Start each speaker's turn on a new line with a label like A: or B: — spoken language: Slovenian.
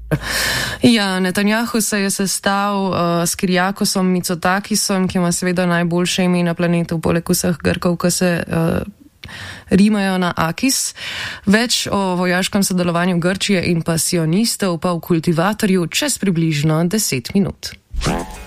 A: Ja, Netanjahu se je sestal s Kyriakosom Mitsotakisom, ki ima seveda najboljše ime na planetu, poleg vseh Grkov, ki se rimajo na Akis. Več o vojaškem sodelovanju Grčije in pa sionistov pa v Kultivatorju čez približno 10 minut.